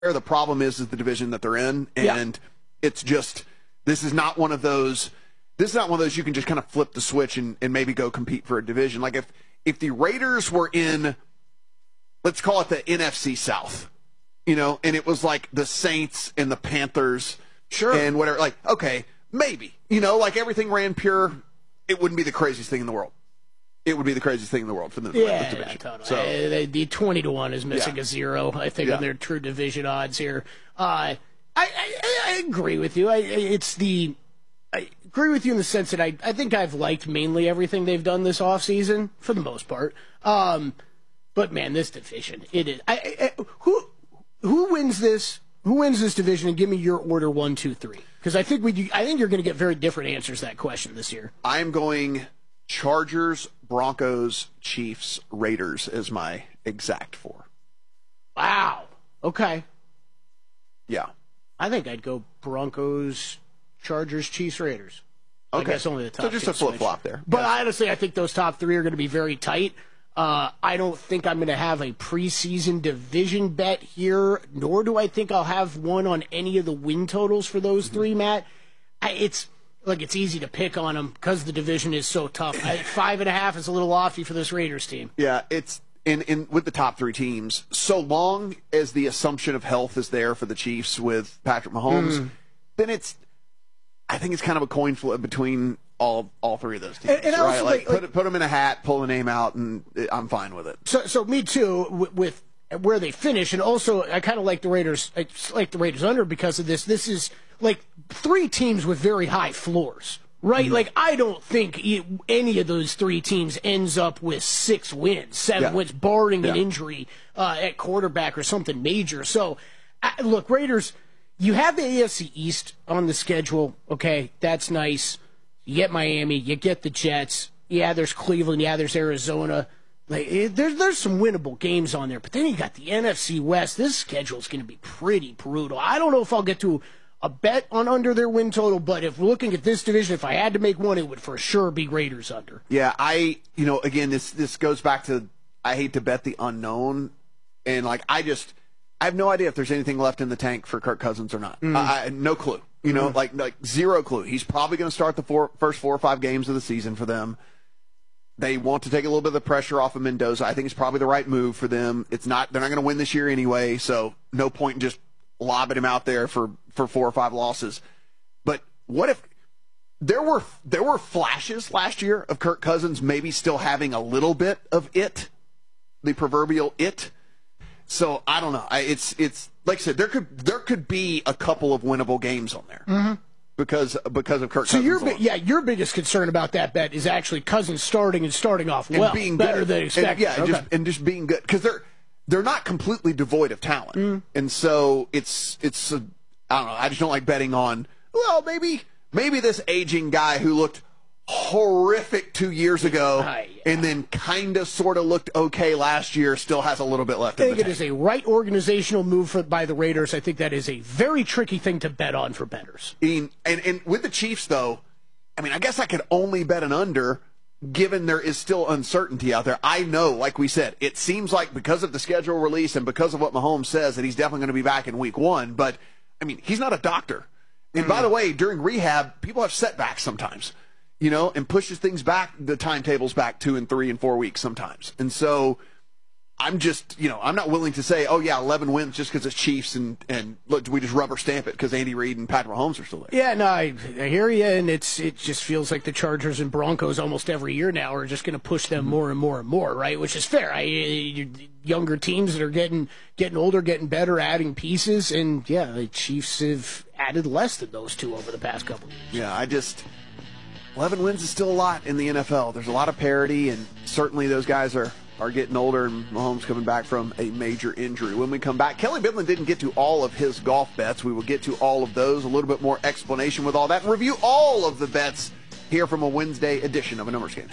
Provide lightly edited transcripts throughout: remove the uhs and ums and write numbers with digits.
The problem is the division that they're in, and it's just this is not one of those you can just kind of flip the switch and maybe go compete for a division. Like if the Raiders were in, let's call it the NFC South, and it was like the Saints and the Panthers, and whatever. Like, okay, maybe, like everything ran pure, it wouldn't be the craziest thing in the world. It would be the craziest thing in the world for them to win the division. Totally. So, the 20-1 is missing a zero, I think, on their true division odds here. I agree with you. I agree with you in the sense that I think I've liked mainly everything they've done this offseason, for the most part. But, man, this division, it is. Who wins this? Who wins this division? And give me your order 1, 2, 3. Because I think you're going to get very different answers to that question this year. I'm going Chargers, Broncos, Chiefs, Raiders as my exact 4. Wow. Okay. Yeah. I think I'd go Broncos, Chargers, Chiefs, Raiders. Okay. I guess only the top. So just a flip-flop there. But honestly, I think those top 3 are going to be very tight. I don't think I'm going to have a preseason division bet here, nor do I think I'll have one on any of the win totals for those 3, Matt. It's easy to pick on them because the division is so tough. 5.5 is a little lofty for this Raiders team. Yeah, it's in with the top 3 teams. So long as the assumption of health is there for the Chiefs with Patrick Mahomes, then I think it's kind of a coin flip between all 3 of those teams. And right? also, put them in a hat, pull a name out, and I'm fine with it. So me too with where they finish, and also I kind of like the Raiders. I like the Raiders under because of this. This is like 3 teams with very high floors, right? Mm-hmm. Like I don't think any of those 3 teams ends up with 6 wins, 7 wins, barring an injury at quarterback or something major. So, look, Raiders, you have the AFC East on the schedule. Okay, that's nice. You get Miami, you get the Jets. Yeah, there's Cleveland. Yeah, there's Arizona. Like there's some winnable games on there, but then you got the NFC West. This schedule is going to be pretty brutal. I don't know if I'll get to a bet on under their win total, but if we're looking at this division, if I had to make one, it would for sure be Raiders under. Yeah, again, this goes back to I hate to bet the unknown, and I have no idea if there's anything left in the tank for Kirk Cousins or not. No clue. Like zero clue. He's probably going to start the first 4 or 5 games of the season for them. They want to take a little bit of the pressure off of Mendoza. I think it's probably the right move for them. They're not going to win this year anyway, so no point in just lobbing him out there for 4 or 5 losses. But what if there were flashes last year of Kirk Cousins maybe still having a little bit of the proverbial it. So I don't know. It's like I said, there could be a couple of winnable games on there because of Kirk Cousins. So your biggest concern about that bet is actually Cousins starting off well, being better good. than expected. And just being good because they're not completely devoid of talent, and so it's I don't know. I just don't like betting on. Well, maybe this aging guy who looked horrific 2 years ago and then kind of sort of looked okay last year still has a little bit left in the tank. I think it is a right organizational move by the Raiders. I think that is a very tricky thing to bet on for bettors. And with the Chiefs, though, I guess I could only bet an under given there is still uncertainty out there. I know, like we said, it seems like because of the schedule release and because of what Mahomes says that he's definitely going to be back in week 1. But, he's not a doctor. And by the way, during rehab, people have setbacks sometimes. And pushes things back, the timetables back 2 and 3 and 4 weeks sometimes. And so I'm just, I'm not willing to say, 11 wins just because it's Chiefs and look, we just rubber stamp it because Andy Reid and Patrick Mahomes are still there. Yeah, no, I hear you, and it just feels like the Chargers and Broncos almost every year now are just going to push them more and more and more, right? Which is fair. Younger teams that are getting older, getting better, adding pieces, and the Chiefs have added less than those 2 over the past couple of years. Yeah, 11 wins is still a lot in the NFL. There's a lot of parity, and certainly those guys are getting older, and Mahomes coming back from a major injury. When we come back, Kelly Bidlin didn't get to all of his golf bets. We will get to all of those, a little bit more explanation with all that, and review all of the bets here from a Wednesday edition of A Numbers Game.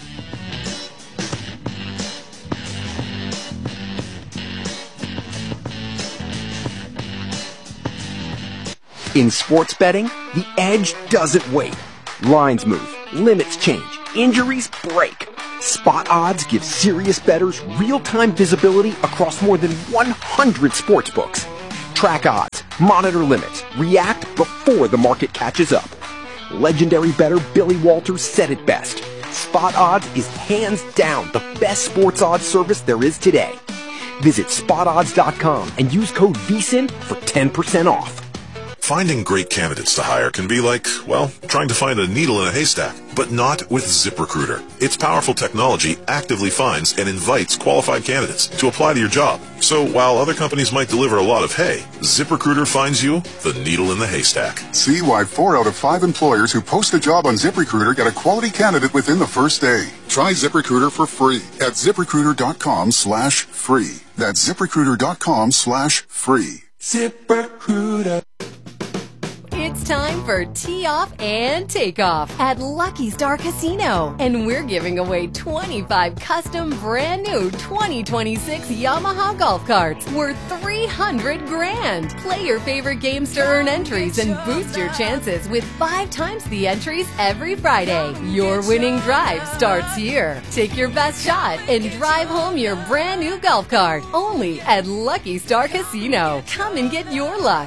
In sports betting, the edge doesn't wait. Lines move, limits change, injuries break. Spot Odds gives serious bettors real-time visibility across more than 100 sports books. Track odds, monitor limits, react before the market catches up. Legendary bettor Billy Walters said it best. Spot Odds is hands down the best sports odds service there is today. Visit spotodds.com and use code VSIN for 10% off. Finding great candidates to hire can be like, well, trying to find a needle in a haystack, but not with ZipRecruiter. Its powerful technology actively finds and invites qualified candidates to apply to your job. So while other companies might deliver a lot of hay, ZipRecruiter finds you the needle in the haystack. See why 4 out of 5 employers who post a job on ZipRecruiter get a quality candidate within the first day. Try ZipRecruiter for free at ZipRecruiter.com/free. That's ZipRecruiter.com/free. ZipRecruiter. It's time for Tee Off and Take Off at Lucky Star Casino. And we're giving away 25 custom brand new 2026 Yamaha golf carts worth $300 grand. Play your favorite games to earn entries and boost your chances with 5 times the entries every Friday. Your winning drive starts here. Take your best shot and drive home your brand new golf cart. Only at Lucky Star Casino. Come and get your luck.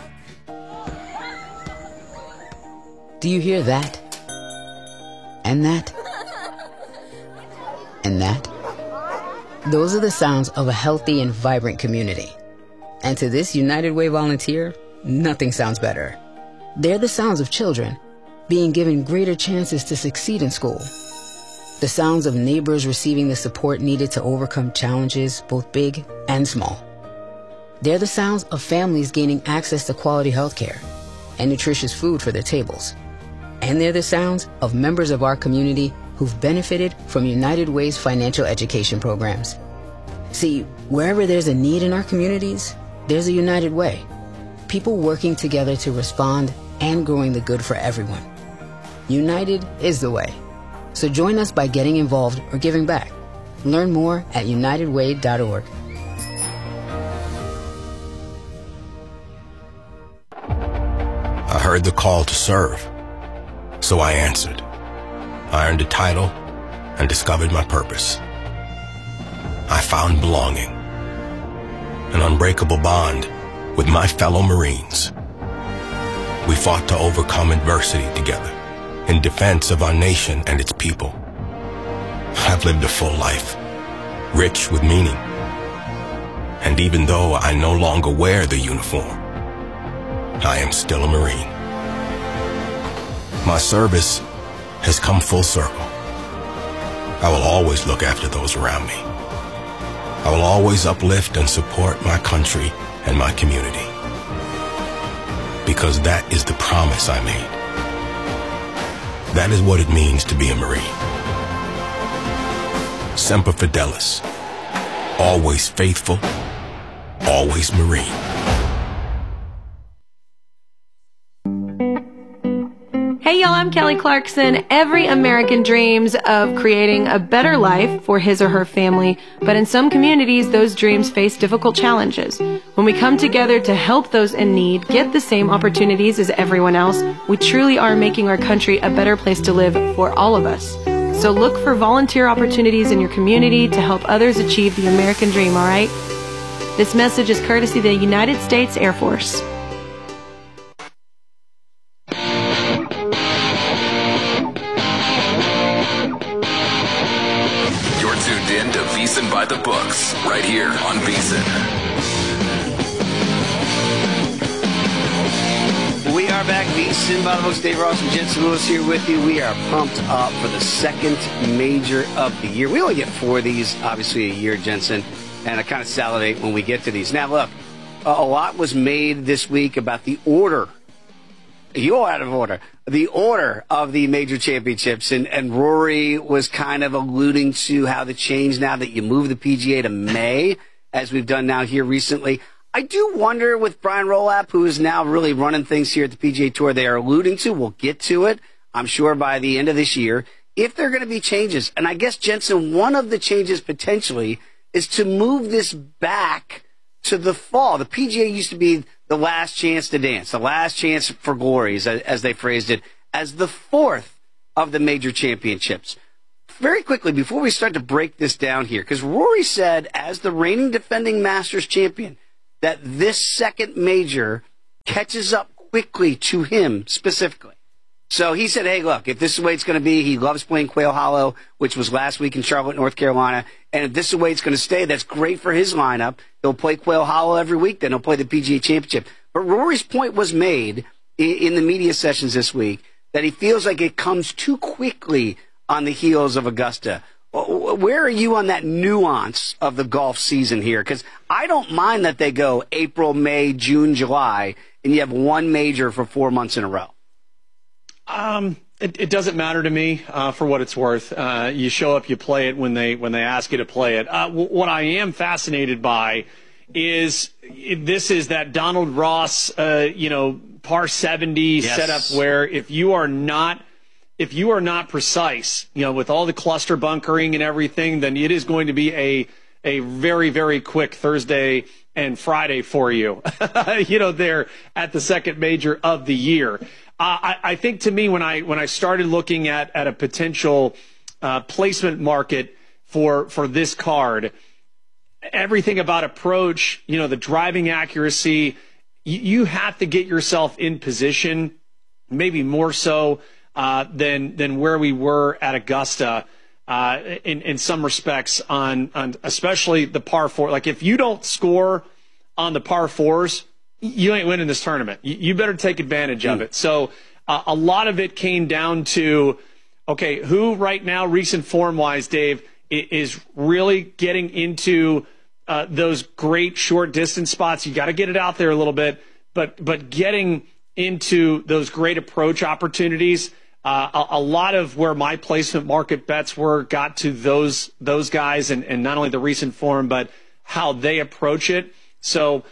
Do you hear that? And that? And that? Those are the sounds of a healthy and vibrant community. And to this United Way volunteer, nothing sounds better. They're the sounds of children being given greater chances to succeed in school. The sounds of neighbors receiving the support needed to overcome challenges, both big and small. They're the sounds of families gaining access to quality health care and nutritious food for their tables. And they're the sounds of members of our community who've benefited from United Way's financial education programs. See, wherever there's a need in our communities, there's a United Way. People working together to respond and growing the good for everyone. United is the way. So join us by getting involved or giving back. Learn more at unitedway.org. I heard the call to serve, so I answered. I earned a title and discovered my purpose. I found belonging, an unbreakable bond with my fellow Marines. We fought to overcome adversity together in defense of our nation and its people. I've lived a full life, rich with meaning. And even though I no longer wear the uniform, I am still a Marine. My service has come full circle. I will always look after those around me. I will always uplift and support my country and my community. Because that is the promise I made. That is what it means to be a Marine. Semper Fidelis. Always faithful, always Marine. Hey y'all, I'm Kelly Clarkson. Every American dreams of creating a better life for his or her family, but in some communities, those dreams face difficult challenges. When we come together to help those in need get the same opportunities as everyone else, we truly are making our country a better place to live for all of us. So look for volunteer opportunities in your community to help others achieve the American dream, all right? This message is courtesy of the United States Air Force. VSiN by the books, right here on VSiN. We are back. VSiN by the books. Dave Ross and Jensen Lewis here with you. We are pumped up for the second major of the year. We only get 4 of these, obviously, a year, Jensen, and I kind of salivate when we get to these. Now, look, a lot was made this week about the order. You're out of order. The order of the major championships, and Rory was kind of alluding to how the change now that you move the PGA to May, as we've done now here recently. I do wonder with Brian Rolapp, who is now really running things here at the PGA Tour, they are alluding to, we'll get to it, I'm sure by the end of this year, if there are going to be changes. And I guess, Jensen, one of the changes potentially is to move this back to the fall. The PGA used to be the last chance to dance, the last chance for glory, as they phrased it, as the 4th of the major championships. Very quickly, before we start to break this down here, because Rory said, as the reigning defending Masters champion, that this second major catches up quickly to him specifically. So he said, hey, look, if this is the way it's going to be, he loves playing Quail Hollow, which was last week in Charlotte, North Carolina. And if this is the way it's going to stay, that's great for his lineup. He'll play Quail Hollow every week, then he'll play the PGA Championship. But Rory's point was made in the media sessions this week that he feels like it comes too quickly on the heels of Augusta. Where are you on that nuance of the golf season here? Because I don't mind that they go April, May, June, July, and you have one major for 4 months in a row. It doesn't matter to me for what it's worth. You show up, you play it when they ask you to play it. What I am fascinated by is this is that Donald Ross, par 70 setup where if you are not precise, with all the cluster bunkering and everything, then it is going to be a very, very quick Thursday and Friday for you, there at the second major of the year. I think to me, when I started looking at a potential placement market for this card, everything about approach, the driving accuracy, you have to get yourself in position, maybe more so than where we were at Augusta in some respects on especially the par 4. Like if you don't score on the par 4s, you ain't winning this tournament. You better take advantage of it. So a lot of it came down to, okay, who right now, recent form-wise, Dave, is really getting into those great short distance spots. You got to get it out there a little bit, but getting into those great approach opportunities. A lot of where my placement market bets got to those guys and not only the recent form, but how they approach it. So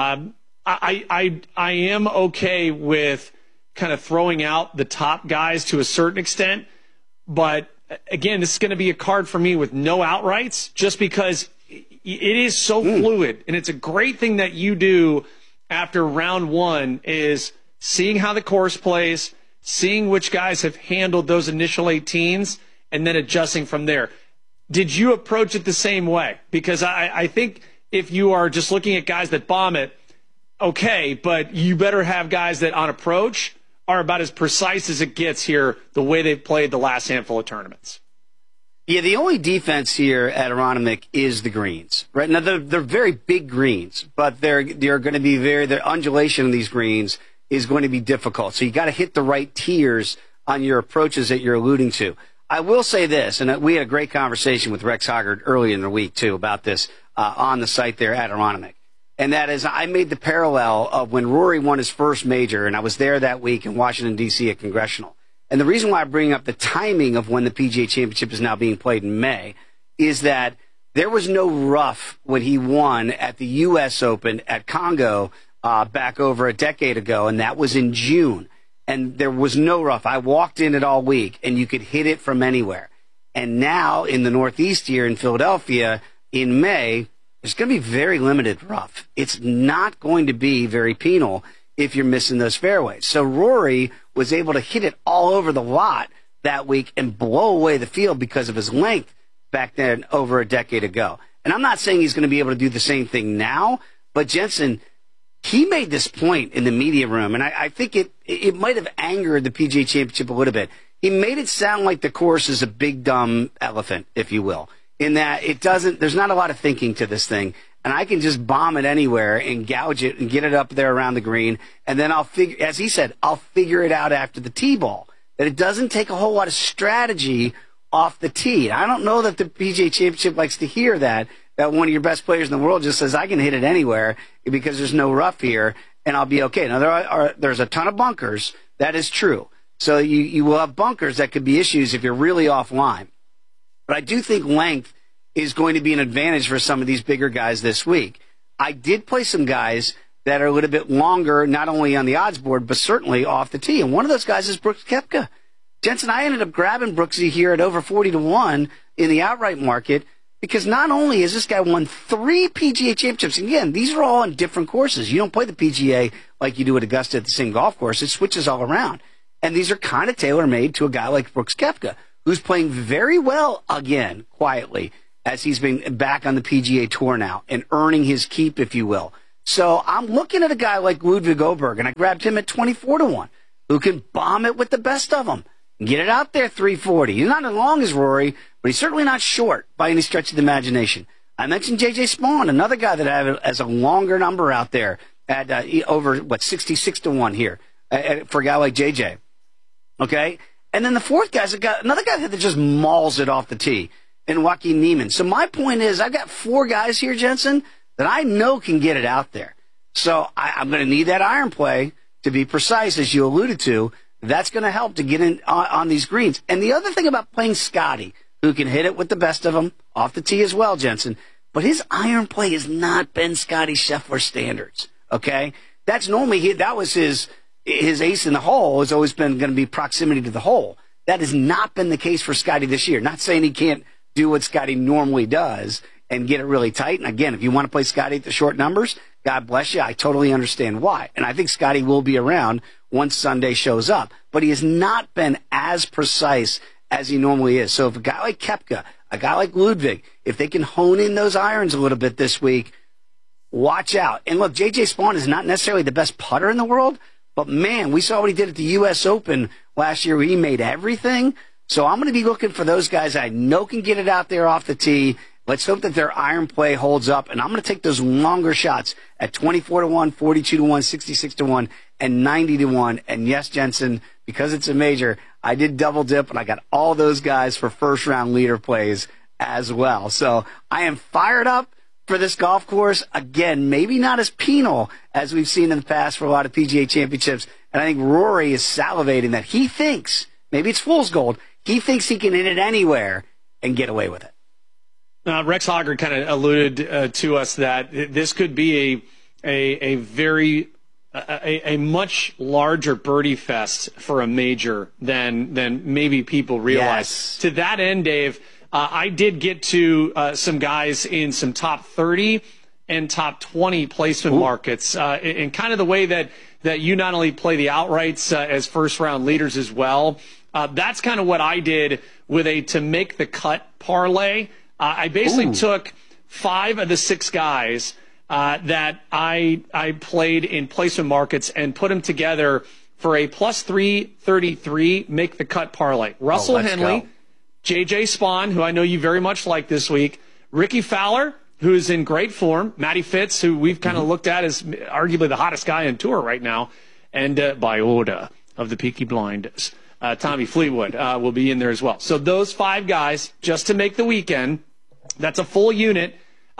I am okay with kind of throwing out the top guys to a certain extent, but again, this is going to be a card for me with no outrights, just because it is so fluid, and it's a great thing that you do after round one is seeing how the course plays, seeing which guys have handled those initial 18s, and then adjusting from there. Did you approach it the same way? Because I think if you are just looking at guys that bomb it, okay, but you better have guys that on approach are about as precise as it gets here, the way they've played the last handful of tournaments. Yeah, the only defense here at Aronimink is the greens. Right now, they're very big greens, but they're going to be the undulation of these greens is going to be difficult. So you got to hit the right tiers on your approaches that you're alluding to. I will say this, and we had a great conversation with Rex Hoggard earlier in the week too about this on the site there at Aronimink. And that is, I made the parallel of when Rory won his first major, and I was there that week in Washington, D.C. at Congressional. And the reason why I bring up the timing of when the PGA Championship is now being played in May is that there was no rough when he won at the U.S. Open at Congo back over a decade ago, and that was in June. And there was no rough. I walked in it all week, and you could hit it from anywhere. And now in the Northeast here in Philadelphia in May, there's going to be very limited rough. It's not going to be very penal if you're missing those fairways. So Rory was able to hit it all over the lot that week and blow away the field because of his length back then over a decade ago. And I'm not saying he's going to be able to do the same thing now, but Jensen, he made this point in the media room, and I think it might have angered the PGA Championship a little bit. He made it sound like the course is a big, dumb elephant, if you will, in that there's not a lot of thinking to this thing. And I can just bomb it anywhere and gouge it and get it up there around the green. And then as he said, I'll figure it out after the tee ball. That it doesn't take a whole lot of strategy off the tee. I don't know that the PGA Championship likes to hear that one of your best players in the world just says, I can hit it anywhere because there's no rough here and I'll be okay. Now, there's a ton of bunkers. That is true. So you will have bunkers that could be issues if you're really offline. But I do think length is going to be an advantage for some of these bigger guys this week. I did play some guys that are a little bit longer, not only on the odds board, but certainly off the tee. And one of those guys is Brooks Koepka. Jensen, I ended up grabbing Brooksy here at over 40-1 in the outright market because not only has this guy won 3 PGA championships, and again, these are all on different courses. You don't play the PGA like you do at Augusta at the same golf course. It switches all around. And these are kind of tailor-made to a guy like Brooks Koepka, who's playing very well again, quietly, as he's been back on the PGA Tour now and earning his keep, if you will. So I'm looking at a guy like Ludwig Oberg, and I grabbed him at 24-1, who can bomb it with the best of them. Get it out there, 340. He's not as long as Rory, but he's certainly not short by any stretch of the imagination. I mentioned J.J. Spawn, another guy that I have as a longer number out there at over, 66-1 here for a guy like J.J. Okay? And then the fourth guy's another guy that just mauls it off the tee, and Joaquin Niemann. So my point is, I've got 4 guys here, Jensen, that I know can get it out there. So I'm going to need that iron play to be precise, as you alluded to. That's going to help to get in on these greens. And the other thing about playing Scotty, who can hit it with the best of them off the tee as well, Jensen, but his iron play has not been Scotty Scheffler standards. Okay, that's normally that was his ace in the hole has always been going to be proximity to the hole. That has not been the case for Scotty this year. Not saying he can't do what Scotty normally does and get it really tight. And again, if you want to play Scotty at the short numbers, God bless you. I totally understand why. And I think Scotty will be around once Sunday shows up. But he has not been as precise as he normally is. So if a guy like Koepka, a guy like Ludwig, if they can hone in those irons a little bit this week, watch out. And look, J.J. Spawn is not necessarily the best putter in the world, but man, we saw what he did at the U.S. Open last year where he made everything. So I'm going to be looking for those guys I know can get it out there off the tee. Let's hope that their iron play holds up. And I'm going to take those longer shots at 24-1, 42-1, 66-1, and 90-1. And yes, Jensen, because it's a major, I did double dip, and I got all those guys for first round leader plays as well. So I am fired up for this golf course. Again, maybe not as penal as we've seen in the past for a lot of PGA championships. And I think Rory is salivating that he thinks, maybe it's fool's gold, he thinks he can hit it anywhere and get away with it. Rex Hoggard kind of alluded to us that this could be a very much larger birdie fest for a major than maybe people realize. Yes. To that end, Dave, I did get to some guys in some top 30 and top 20 placement markets, in kind of the way that you not only play the outrights as first round leaders as well. That's kind of what I did with a to make the cut parlay. I basically took 5 of the 6 guys that I played in placement markets and put them together for a plus 333 make the cut parlay. Russell Henley, J.J. Spawn, who I know you very much like this week, Ricky Fowler, who's in great form, Matty Fitz, who we've kind of looked at as arguably the hottest guy on tour right now, and by order of the Peaky Blinders, Tommy Fleetwood will be in there as well. So those 5 guys, just to make the weekend, that's a full unit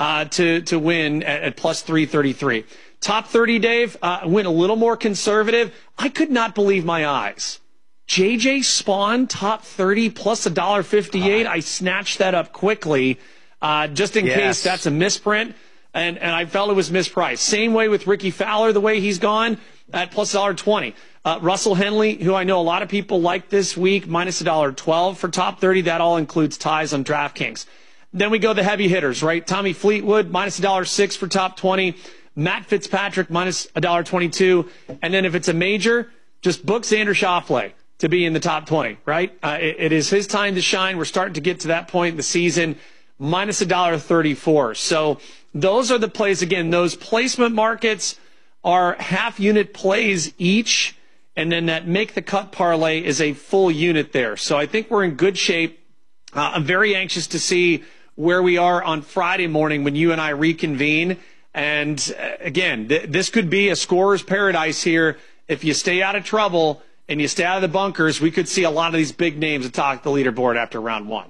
to win at plus 333. Top 30, Dave, went a little more conservative. I could not believe my eyes. J.J. Spawn, top 30, plus $1.58. I snatched that up quickly, just in case that's a misprint, and I felt it was mispriced. Same way with Ricky Fowler, the way he's gone, at plus $1.20. Russell Henley, who I know a lot of people like this week, minus $1.12 for top 30. That all includes ties on DraftKings. Then we go the heavy hitters, right? Tommy Fleetwood, minus $1.06 for top 20. Matt Fitzpatrick, minus $1.22. And then if it's a major, just book Xander Schauffele to be in the top 20, right? It is his time to shine. We're starting to get to that point in the season, minus $1.34. So those are the plays. Again, those placement markets are half-unit plays each, and then that make-the-cut parlay is a full unit there. So I think we're in good shape. I'm very anxious to see where we are on Friday morning when you and I reconvene. And again, this could be a scorer's paradise here. If you stay out of trouble and you stay out of the bunkers, we could see a lot of these big names atop the leaderboard after round 1.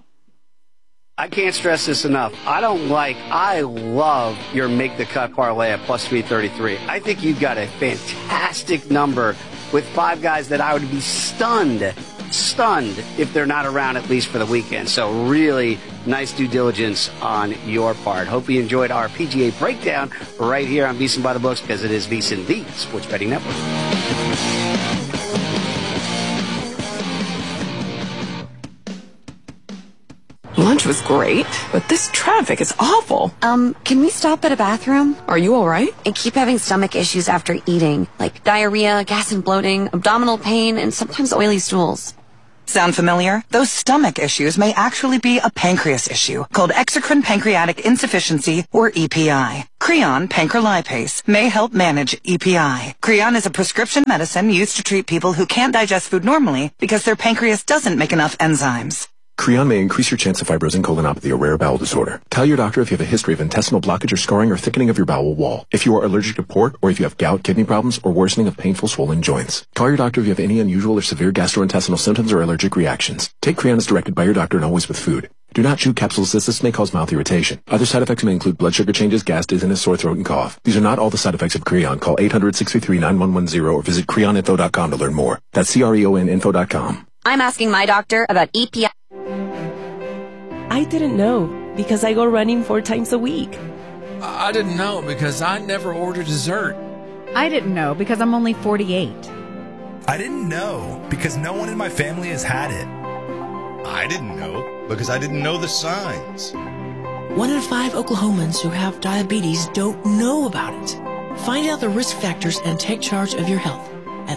I can't stress this enough. I love your make the cut parlay at plus 333. I think you've got a fantastic number with 5 guys that I would be stunned if they're not around at least for the weekend. So really nice due diligence on your part. Hope you enjoyed our PGA breakdown right here on VSiN by the Books, because it is VSiN, the Sports Betting Network. Lunch was great, but this traffic is awful. Can we stop at a bathroom? Are you all right? I keep having stomach issues after eating, like diarrhea, gas and bloating, abdominal pain, and sometimes oily stools. Sound familiar? Those stomach issues may actually be a pancreas issue called exocrine pancreatic insufficiency, or EPI. Creon pancrelipase may help manage EPI. Creon is a prescription medicine used to treat people who can't digest food normally because their pancreas doesn't make enough enzymes. Creon may increase your chance of fibrosing colonopathy, a rare bowel disorder. Tell your doctor if you have a history of intestinal blockage or scarring or thickening of your bowel wall. If you are allergic to pork, or if you have gout, kidney problems, or worsening of painful swollen joints. Call your doctor if you have any unusual or severe gastrointestinal symptoms or allergic reactions. Take Creon as directed by your doctor and always with food. Do not chew capsules as this may cause mouth irritation. Other side effects may include blood sugar changes, gas, dizziness, sore throat, and cough. These are not all the side effects of Creon. Call 800-633-9110 or visit creoninfo.com to learn more. That's CREONinfo.com. I'm asking my doctor about EPI. I didn't know because I go running 4 times a week. I didn't know because I never order dessert. I didn't know because I'm only 48. I didn't know because no one in my family has had it. I didn't know because I didn't know the signs. 1 in 5 Oklahomans who have diabetes don't know about it. Find out the risk factors and take charge of your health at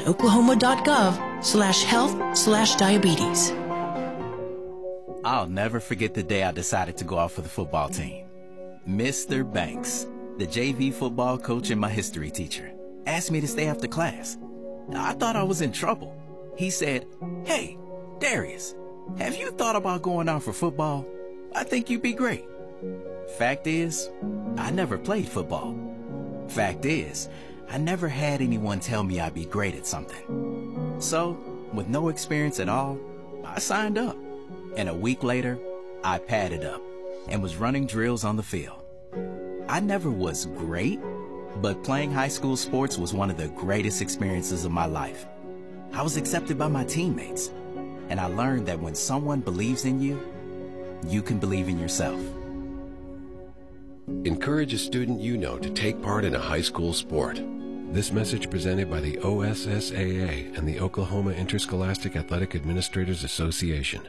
oklahoma.gov/health/diabetes. I'll never forget the day I decided to go out for the football team. Mr. Banks, the JV football coach and my history teacher, asked me to stay after class. I thought I was in trouble. He said, "Hey, Darius, have you thought about going out for football? I think you'd be great." Fact is, I never played football. Fact is, I never had anyone tell me I'd be great at something. So, with no experience at all, I signed up. And a week later, I padded up and was running drills on the field. I never was great, but playing high school sports was one of the greatest experiences of my life. I was accepted by my teammates, and I learned that when someone believes in you, you can believe in yourself. Encourage a student you know to take part in a high school sport. This message presented by the OSSAA and the Oklahoma Interscholastic Athletic Administrators Association.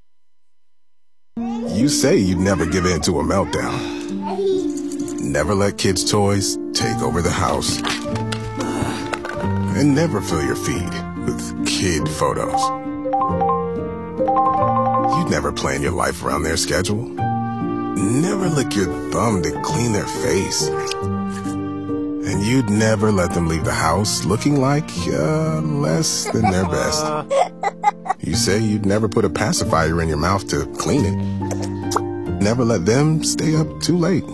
You say you'd never give in to a meltdown. Never let kids' toys take over the house. And never fill your feed with kid photos. You'd never plan your life around their schedule. Never lick your thumb to clean their face. And you'd never let them leave the house looking like less than their best. You say you'd never put a pacifier in your mouth to clean it. Never let them stay up too late.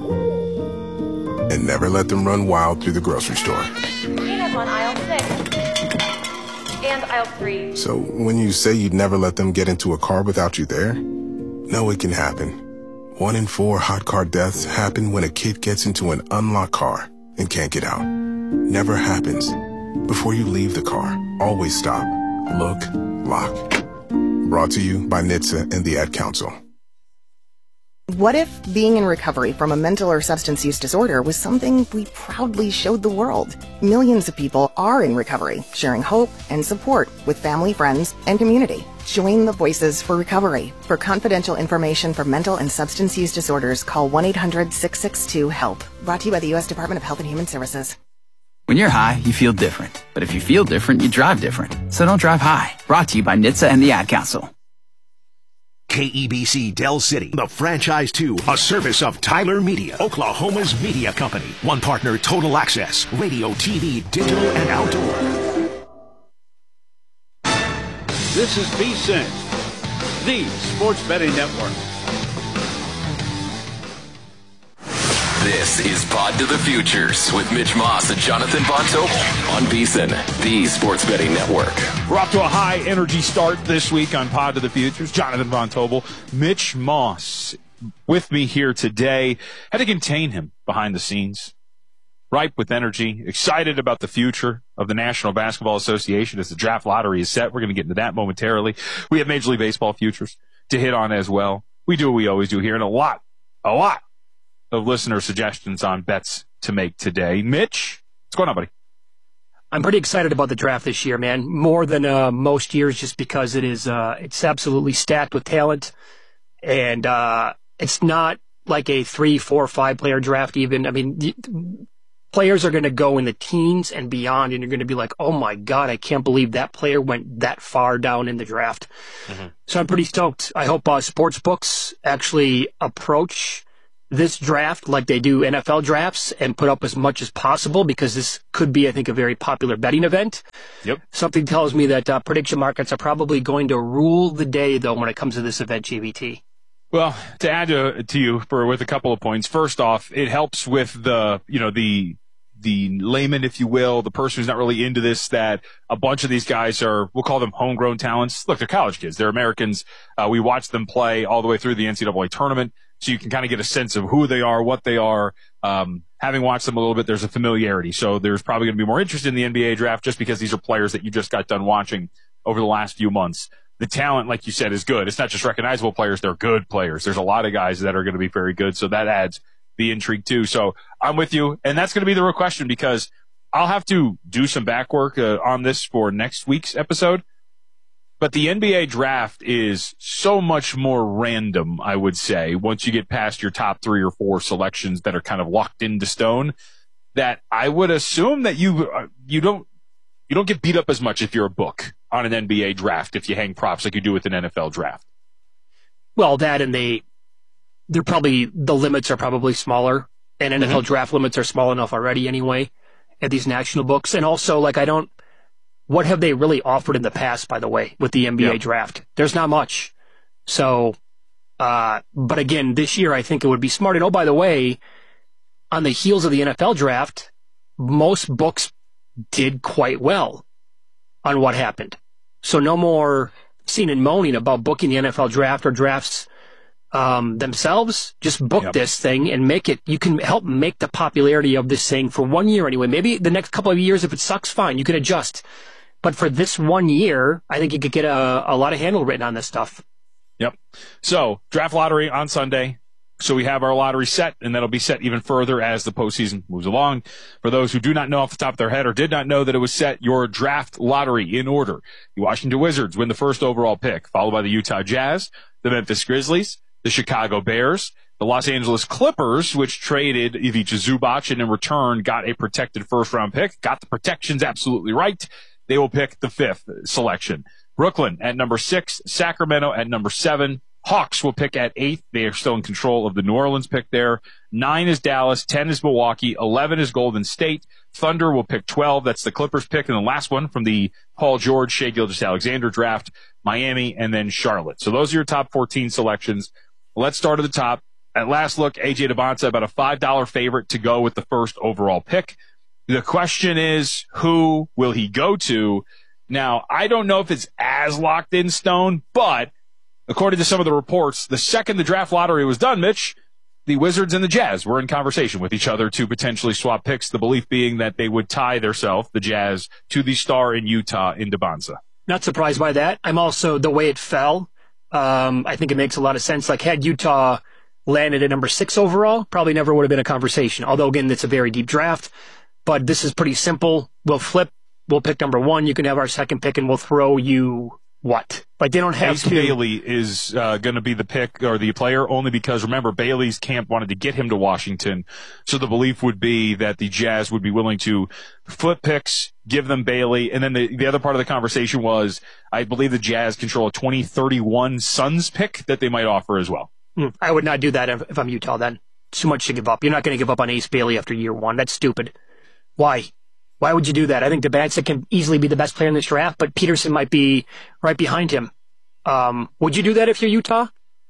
And never let them run wild through the grocery store. Peanuts on aisle 6 and aisle 3. So when you say you'd never let them get into a car without you there, know it can happen. 1 in 4 hot car deaths happen when a kid gets into an unlocked car and can't get out. Never happens. Before you leave the car, always stop, look, lock. Brought to you by NHTSA and the Ad Council. What if being in recovery from a mental or substance use disorder was something we proudly showed the world? Millions of people are in recovery, sharing hope and support with family, friends, and community. Join the Voices for Recovery. For confidential information for mental and substance use disorders, call 1-800-662-HELP. Brought to you by the U.S. Department of Health and Human Services. When you're high, you feel different. But if you feel different, you drive different. So don't drive high. Brought to you by NHTSA and the Ad Council. KEBC Del City, the Franchise 2, a service of Tyler Media, Oklahoma's media company. One partner, Total Access, radio, TV, digital, and outdoor. This is VSiN, the Sports Betting Network. This is Pod to the Futures with Mitch Moss and Jonathan Von Tobel on VSiN, the Sports Betting Network. We're off to a high-energy start this week on Pod to the Futures. Jonathan Von Tobel, Mitch Moss with me here today. Had to contain him behind the scenes. Ripe with energy, excited about the future of the National Basketball Association as the draft lottery is set. We're going to get into that momentarily. We have Major League Baseball futures to hit on as well. We do what we always do here, and a lot of listener suggestions on bets to make today. Mitch, what's going on, buddy? I'm pretty excited about the draft this year, man. More than most years, just because it is it's absolutely stacked with talent, and it's not like a 3, 4, 5 player draft. Even, I mean, players are going to go in the teens and beyond, and you're going to be like, oh my God, I can't believe that player went that far down in the draft. Mm-hmm. So I'm pretty stoked. I hope sports books actually approach this draft like they do NFL drafts and put up as much as possible, because this could be, I think, a very popular betting event. Yep. Something tells me that prediction markets are probably going to rule the day, though, when it comes to this event, JVT. Well, to add to you with a couple of points. First off, it helps with the layman, if you will, the person who's not really into this, that a bunch of these guys are, we'll call them homegrown talents. Look, they're college kids. They're Americans. We watch them play all the way through the NCAA tournament, so you can kind of get a sense of who they are, what they are. Having watched them a little bit, there's a familiarity. So there's probably going to be more interest in the NBA draft just because these are players that you just got done watching over the last few months. The talent, like you said, is good. It's not just recognizable players. They're good players. There's a lot of guys that are going to be very good. So that adds the intrigue too. So I'm with you. And that's going to be the real question, because I'll have to do some back work on this for next week's episode. But the NBA draft is so much more random, I would say, once you get past your top 3 or 4 selections that are kind of locked into stone, that I would assume that you don't get beat up as much if you're a book on an NBA draft if you hang props like you do with an NFL draft. Well, that, and they're probably, the limits are probably smaller, and NFL draft limits are small enough already anyway at these national books. And also, what have they really offered in the past, by the way, with the NBA draft? There's not much. So, but again, this year I think it would be smart. And oh, by the way, on the heels of the NFL draft, most books did quite well on what happened. So no more seen and moaning about booking the NFL draft or drafts themselves. Just book this thing and make it. You can help make the popularity of this thing for 1 year anyway. Maybe the next couple of years, if it sucks, fine, you can adjust. But for this 1 year, I think you could get a lot of handle written on this stuff. Yep. So draft lottery on Sunday. So we have our lottery set, and that'll be set even further as the postseason moves along. For those who do not know off the top of their head or did not know that it was set, your draft lottery in order. The Washington Wizards win the first overall pick, followed by the Utah Jazz, the Memphis Grizzlies, the Chicago Bears, the Los Angeles Clippers, which traded Ivica Zubac and in return got a protected first-round pick, got the protections absolutely right. They will pick the 5th selection. Brooklyn at number 6, Sacramento at number 7. Hawks will pick at 8th. They are still in control of the New Orleans pick there. 9 is Dallas. 10 is Milwaukee. 11 is Golden State. Thunder will pick 12. That's the Clippers pick. And the last one from the Paul George, Shai Gilgeous-Alexander draft, Miami, and then Charlotte. So those are your top 14 selections. Let's start at the top. At last look, A.J. Debonsa, about a $5 favorite to go with the first overall pick. The question is, who will he go to? Now, I don't know if it's as locked in stone, but according to some of the reports, the second the draft lottery was done, Mitch, the Wizards and the Jazz were in conversation with each other to potentially swap picks, the belief being that they would tie theirself, the Jazz, to the star in Utah in Debonsa. Not surprised by that. I'm also, the way it fell, I think it makes a lot of sense. Like, had Utah landed at number 6 overall, probably never would have been a conversation. Although, again, it's a very deep draft. But this is pretty simple. We'll flip. We'll pick number 1. You can have our second pick, and we'll throw you what? Like, they don't have Ace Bailey is going to be the pick or the player only because, remember, Bailey's camp wanted to get him to Washington. So the belief would be that the Jazz would be willing to flip picks, give them Bailey. And then the other part of the conversation was, I believe the Jazz control a 2031 Suns pick that they might offer as well. I would not do that if I'm Utah then. Too much to give up. You're not going to give up on Ace Bailey after year 1. That's stupid. Why? Why would you do that? I think Debonsa can easily be the best player in this draft, but Peterson might be right behind him. Would you do that if you're Utah?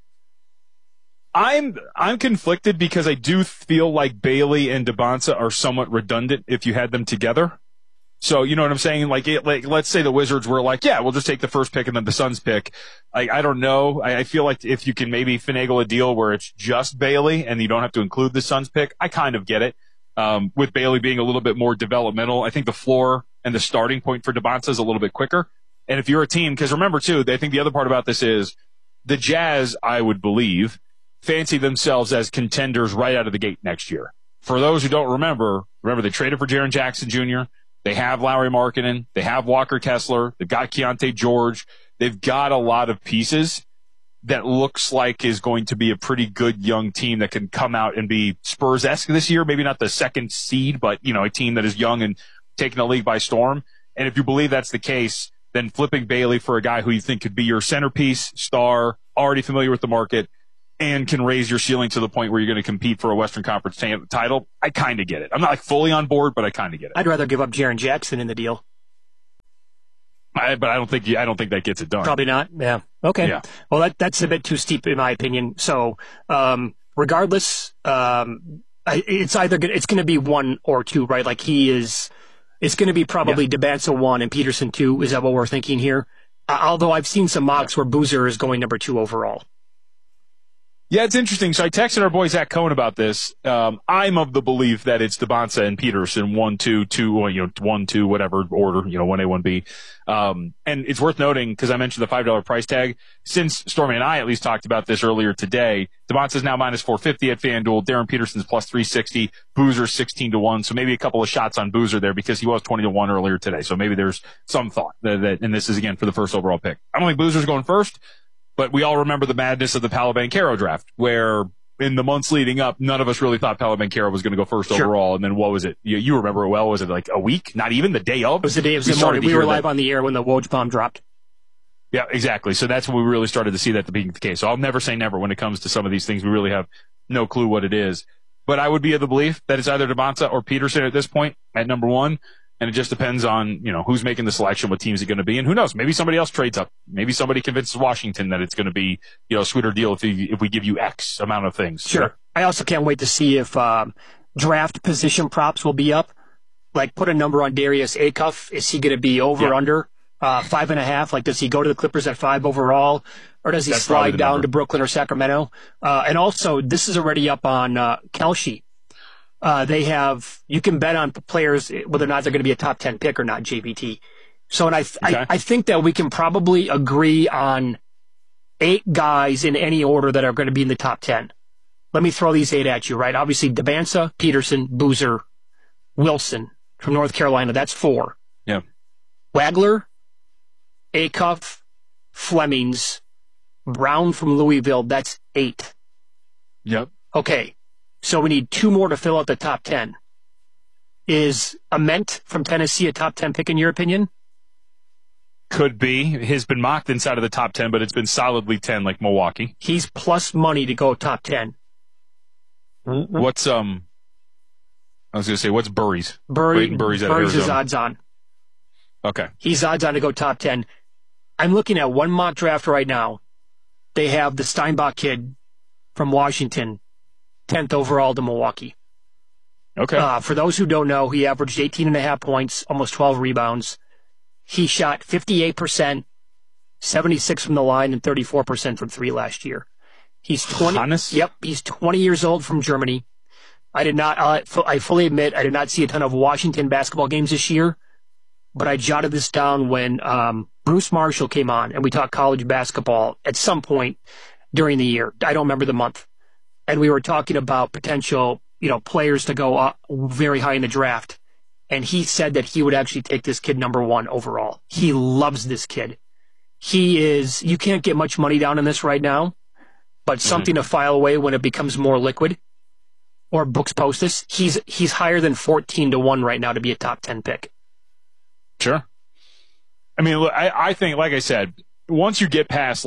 I'm conflicted because I do feel like Bailey and Debonsa are somewhat redundant if you had them together. So, you know what I'm saying? Like let's say the Wizards were like, yeah, we'll just take the first pick and then the Suns pick. I don't know. I feel like if you can maybe finagle a deal where it's just Bailey and you don't have to include the Suns pick, I kind of get it. With Bailey being a little bit more developmental, I think the floor and the starting point for Debonsa is a little bit quicker. And if you're a team, because remember too, I think the other part about this is the Jazz, I would believe, fancy themselves as contenders right out of the gate next year. For those who don't remember they traded for Jaren Jackson Jr., they have Lauri Markkanen, they have Walker Kessler, they've got Keontae George, they've got a lot of pieces. that looks like is going to be a pretty good young team that can come out and be Spurs-esque this year. Maybe not the second seed, but, a team that is young and taking the league by storm. And if you believe that's the case, then flipping Bailey for a guy who you think could be your centerpiece, star, already familiar with the market, and can raise your ceiling to the point where you're going to compete for a Western Conference title, I kind of get it. I'm not fully on board, but I kind of get it. I'd rather give up Jaren Jackson in the deal. But I don't think that gets it done. Probably not. Yeah. Okay. Yeah. Well, that's a bit too steep in my opinion. So, regardless, it's going to be one or two, right? Like it's going to be probably Debanza 1 and Peterson 2. Is that what we're thinking here? Although I've seen some mocks where Boozer is going number 2 overall. Yeah, it's interesting. So I texted our boy Zach Cohen about this. I'm of the belief that it's Debanza and Peterson 1, 2, 1, 2, whatever order, 1A, 1B. And it's worth noting, because I mentioned the $5 price tag, since Stormy and I at least talked about this earlier today, Debanza's now minus 450 at FanDuel, Darren Peterson's plus 360, Boozer 16-1. So maybe a couple of shots on Boozer there because he was 20-1 earlier today. So maybe there's some thought that and this is again for the first overall pick. I don't think Boozer's going first. But we all remember the madness of the Paolo Banchero draft, where in the months leading up, none of us really thought Paolo Banchero was going to go first overall. And then what was it? You remember it well. Was it like a week? Not even the day of? It was the day of the morning. We were live on the air when the Woj bomb dropped. Yeah, exactly. So that's when we really started to see that being the case. So I'll never say never when it comes to some of these things. We really have no clue what it is. But I would be of the belief that it's either Debanza or Peterson at this point at number 1. And it just depends on, who's making the selection, what team is it going to be, and who knows? Maybe somebody else trades up. Maybe somebody convinces Washington that it's going to be, a sweeter deal if we give you X amount of things. Sure. I also can't wait to see if draft position props will be up. Like, put a number on Darius Acuff. Is he going to be over or under 5.5? Like, does he go to the Clippers at 5 overall, or does he slide down to Brooklyn or Sacramento? And also, this is already up on Kalshi. You can bet on players whether or not they're going to be a top 10 pick or not, JVT. So, and I think that we can probably agree on 8 guys in any order that are going to be in the top 10. Let me throw these 8 at you, right? Obviously, Debanza, Peterson, Boozer, Wilson from North Carolina. That's 4. Yeah. Wagler, Acuff, Flemings, Brown from Louisville. That's 8. Yep. Okay. So we need 2 more to fill out the top 10. Is Ament from Tennessee a top 10 pick in your opinion? Could be. He's been mocked inside of the top 10, but it's been solidly 10 like Milwaukee. He's plus money to go top 10. What's, I was going to say, what's Burries? Burries is odds on. Okay. He's odds on to go top 10. I'm looking at one mock draft right now. They have the Steinbach kid from Washington, 10th overall to Milwaukee. Okay. For those who don't know, he averaged 18.5 points, almost 12 rebounds. He shot 58%, 76 from the line, and 34% from 3 last year. He's 20. Hannes? Yep, he's 20 years old from Germany. I fully admit, I did not see a ton of Washington basketball games this year, but I jotted this down when Bruce Marshall came on, and we talked college basketball at some point during the year. I don't remember the month. And we were talking about potential, players to go up very high in the draft. And he said that he would actually take this kid number 1 overall. He loves this kid. You can't get much money down in this right now, but something to file away when it becomes more liquid or books post this. He's higher than 14-1 right now to be a top 10 pick. Sure. I mean, I think, like I said, once you get past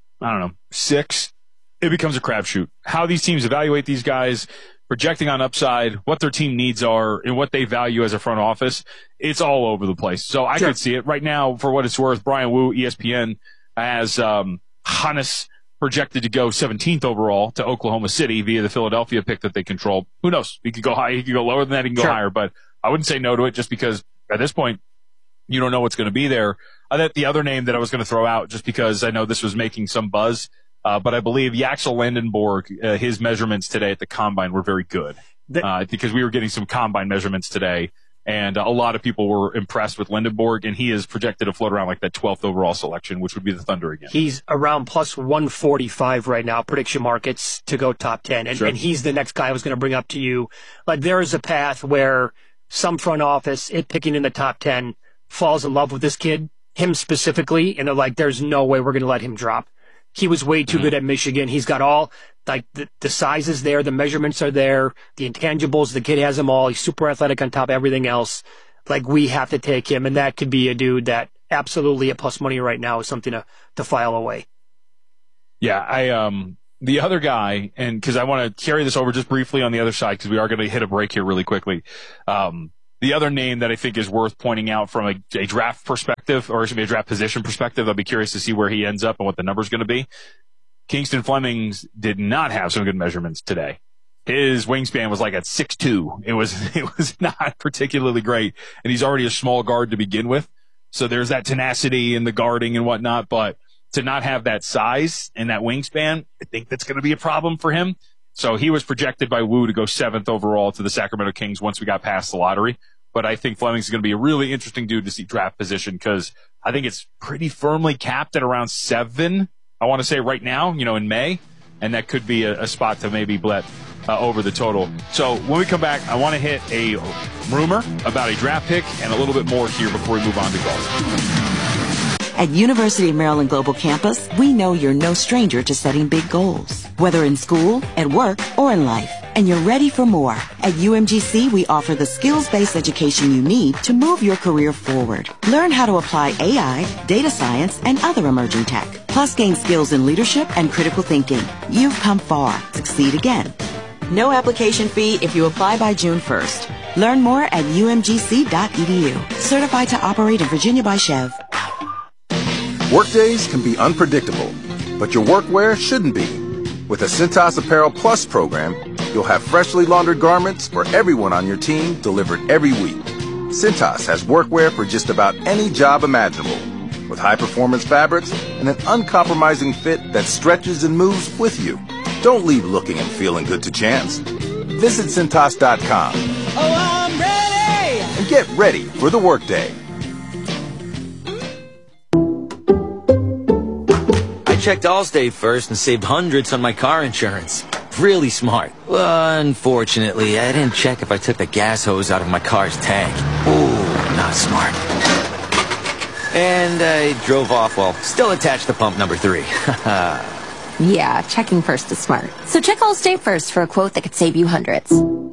6, it becomes a crapshoot. How these teams evaluate these guys, projecting on upside, what their team needs are, and what they value as a front office, it's all over the place. So I could see it. Right now, for what it's worth, Brian Wu, ESPN, has Hannes projected to go 17th overall to Oklahoma City via the Philadelphia pick that they control. Who knows? He could go high. He could go lower than that. He can go higher. But I wouldn't say no to it just because at this point, you don't know what's going to be there. The other name that I was going to throw out, just because I know this was making some buzz, but I believe Yaxel Landenborg, his measurements today at the Combine were very good. Because we were getting some Combine measurements today, and a lot of people were impressed with Landenborg, and he is projected to float around like that 12th overall selection, which would be the Thunder again. He's around plus 145 right now, prediction markets, to go top 10. And he's the next guy I was going to bring up to you. Like, there is a path where some front office, picking in the top 10, falls in love with this kid, him specifically, and they're like, there's no way we're going to let him drop. he was way too good at Michigan. He's got all, like, the size is there, the measurements are there, the intangibles, the kid has them all. He's super athletic on top of everything else. Like, we have to take him, and that could be a dude that absolutely at plus money right now is something to file away. Yeah, the other guy, and because I want to carry this over just briefly on the other side, because we are going to hit a break here really quickly. The other name that I think is worth pointing out from a draft perspective, or a draft position perspective, I'll be curious to see where he ends up and what the number's going to be. Kingston Flemings did not have some good measurements today. His wingspan was like at 6'2". It was not particularly great, and he's already a small guard to begin with. So there's that tenacity in the guarding and whatnot, but to not have that size and that wingspan, I think that's going to be a problem for him. So he was projected by Woo to go 7th overall to the Sacramento Kings once we got past the lottery. But I think Flemings is going to be a really interesting dude to see draft position, because I think it's pretty firmly capped at around 7, I want to say right now, in May. And that could be a spot to maybe blip over the total. So when we come back, I want to hit a rumor about a draft pick and a little bit more here before we move on to golf. At University of Maryland Global Campus, we know you're no stranger to setting big goals, whether in school, at work, or in life. And you're ready for more. At UMGC, we offer the skills-based education you need to move your career forward. Learn how to apply AI, data science, and other emerging tech. Plus gain skills in leadership and critical thinking. You've come far. Succeed again. No application fee if you apply by June 1st. Learn more at umgc.edu. Certified to operate in Virginia by Chev. Workdays can be unpredictable, but your workwear shouldn't be. With the Cintas Apparel Plus program, you'll have freshly laundered garments for everyone on your team delivered every week. Cintas has workwear for just about any job imaginable, with high-performance fabrics and an uncompromising fit that stretches and moves with you. Don't leave looking and feeling good to chance. Visit Cintas.com. Oh, I'm ready! And get ready for the workday. I checked Allstate first and saved hundreds on my car insurance. Really smart. Unfortunately, I didn't check if I took the gas hose out of my car's tank. Ooh, not smart. And I drove off while still attached to pump number 3. Yeah, checking first is smart. So check Allstate first for a quote that could save you hundreds.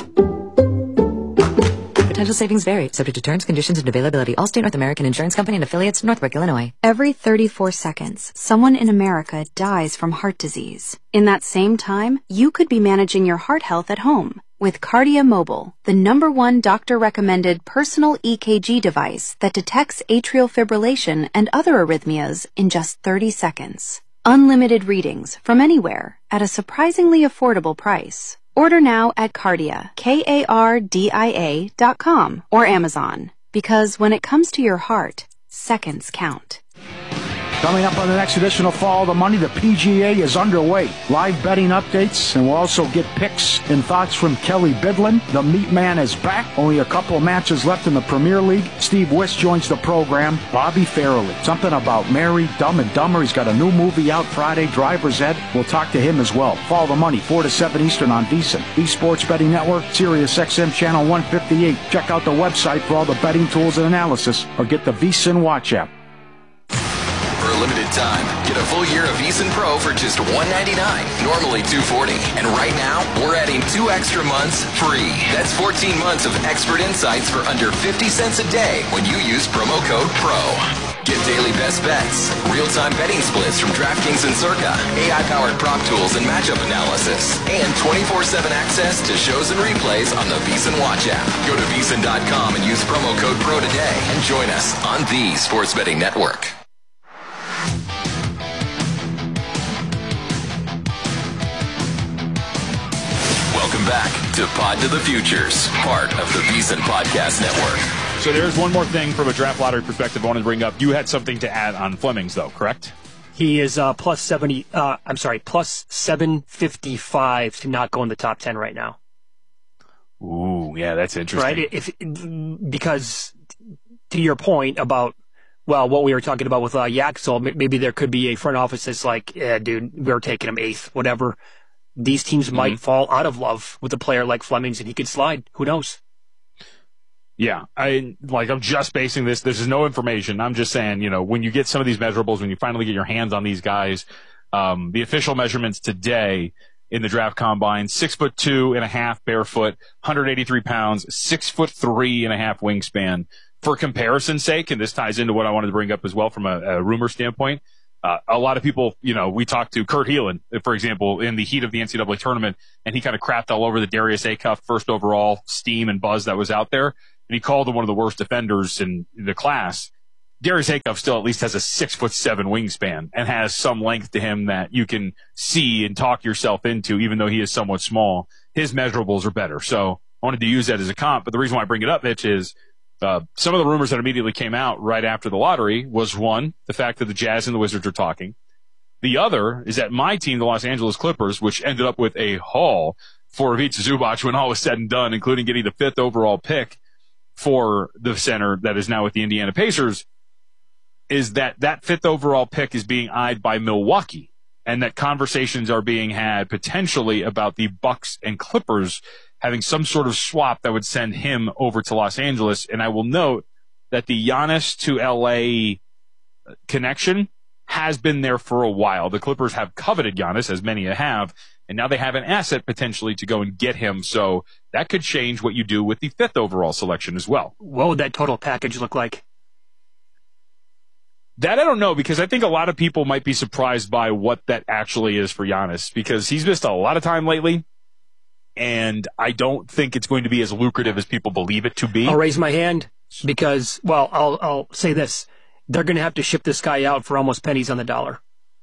Potential savings vary, subject to terms, conditions, and availability. Allstate North American Insurance Company and affiliates, Northbrook, Illinois. Every 34 seconds, someone in America dies from heart disease. In that same time, you could be managing your heart health at home with Cardia Mobile, the #1 doctor-recommended personal EKG device that detects atrial fibrillation and other arrhythmias in just 30 seconds. Unlimited readings from anywhere at a surprisingly affordable price. Order now at Cardia, KARDIA.com or Amazon. Because when it comes to your heart, seconds count. Coming up on the next edition of Follow the Money, the PGA is underway. Live betting updates, and we'll also get picks and thoughts from Kelly Bidlin. The Meat Man is back. Only a couple of matches left in the Premier League. Steve Wiss joins the program. Bobby Farrelly. Something about Mary, Dumb and Dumber. He's got a new movie out Friday, Driver's Ed. We'll talk to him as well. Follow the Money, 4 to 7 Eastern on VSiN. Esports Betting Network, Sirius XM Channel 158. Check out the website for all the betting tools and analysis, or get the VSiN Watch app. For a limited time, get a full year of VSiN Pro for just $199, normally $240. And right now, we're adding 2 extra months free. That's 14 months of expert insights for under 50 cents a day when you use promo code PRO. Get daily best bets, real-time betting splits from DraftKings and Circa, AI-powered prop tools and matchup analysis, and 24/7 access to shows and replays on the VSiN Watch app. Go to VSiN.com and use promo code PRO today and join us on the Sports Betting Network. Welcome back to Pod to the Futures, part of the VSiN Podcast Network. So there's one more thing from a draft lottery perspective I want to bring up. You had something to add on Flemings, though, correct? He is plus 755 to not go in the top 10 right now. Ooh, yeah, that's interesting. Right? Because to your point about, well, what we were talking about with Yaxel, maybe there could be a front office that's like, yeah, dude, we're taking him 8th, whatever. These teams might fall out of love with a player like Flemings, and he could slide. Who knows? Yeah, I'm just basing this. This is no information. I'm just saying, when you get some of these measurables, when you finally get your hands on these guys, The official measurements today in the draft combine: 6'2.5" barefoot, 183 pounds, 6'3.5" wingspan. For comparison's sake, and this ties into what I wanted to bring up as well from a rumor standpoint, a lot of people, we talked to Kurt Heelan, for example, in the heat of the NCAA tournament, and he kind of crapped all over the Darius Acuff first overall steam and buzz that was out there, and he called him one of the worst defenders in the class. Darius Acuff still at least has a 6'7" wingspan and has some length to him that you can see and talk yourself into, even though he is somewhat small. His measurables are better. So I wanted to use that as a comp, but the reason why I bring it up, Mitch, is some of the rumors that immediately came out right after the lottery was, one, the fact that the Jazz and the Wizards are talking. The other is that my team, the Los Angeles Clippers, which ended up with a haul for Ivica Zubac when all was said and done, including getting the 5th overall pick for the center that is now with the Indiana Pacers, is that 5th overall pick is being eyed by Milwaukee, and that conversations are being had potentially about the Bucks and Clippers having some sort of swap that would send him over to Los Angeles. And I will note that the Giannis to LA connection has been there for a while. The Clippers have coveted Giannis, as many have, and now they have an asset potentially to go and get him. So that could change what you do with the 5th overall selection as well. What would that total package look like? That I don't know, because I think a lot of people might be surprised by what that actually is for Giannis, because he's missed a lot of time lately. And I don't think it's going to be as lucrative as people believe it to be. I'll raise my hand because, well, I'll say this. They're going to have to ship this guy out for almost pennies on the dollar.